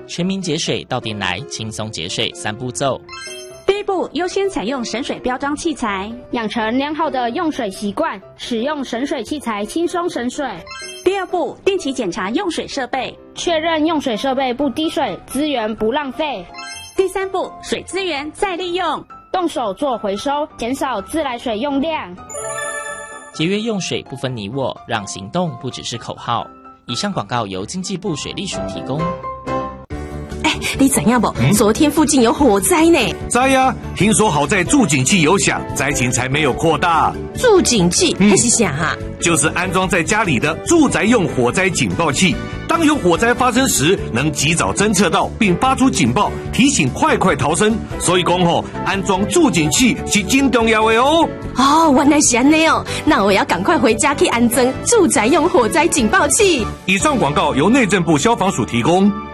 全民节水到店来，轻松节水3步骤。 第一步，优先采用省水标章器材， 养成良好的用水习惯，使用省水器材轻松省水。 第二步，定期检查用水设备， 确认用水设备不滴水，资源不浪费。 第三步，水资源再利用， 动手做回收，减少自来水用量。 节约用水不分你我，让行动不只是口号。以上广告由经济部水利署提供。 你知影不？昨天附近有火灾呢。 知呀，听说好在助警器有响，灾情才没有扩大。 助警器那是啥啊？ 就是安装在家里的住宅用火灾警报器，当有火灾发生时，能及早侦测到并发出警报，提醒快逃生。所以讲安装助警器是真重要的哦。 哦，原来是安尼哦，那我要赶快回家去安装住宅用火灾警报器。 以上广告由内政部消防署提供。